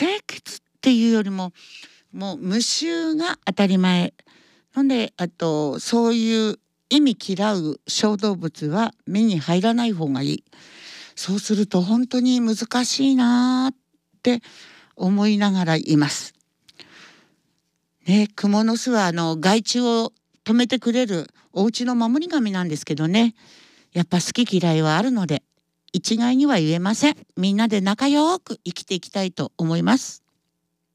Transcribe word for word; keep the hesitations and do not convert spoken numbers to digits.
清潔っていうよりももう無臭が当たり前。なんであとそういう意味嫌う小動物は目に入らない方がいい。そうすると本当に難しいなって思いながらいます。ね、蜘蛛の巣はあの害虫を止めてくれるお家の守り神なんですけどね。やっぱ好き嫌いはあるので一概には言えません。みんなで仲良く生きていきたいと思います。